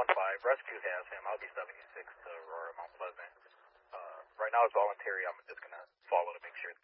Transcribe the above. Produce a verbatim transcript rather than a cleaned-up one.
one five, rescue has him. I'll be seventy-six to Aurora, Mount Pleasant. Uh, right now it's voluntary. I'm just gonna follow to make sure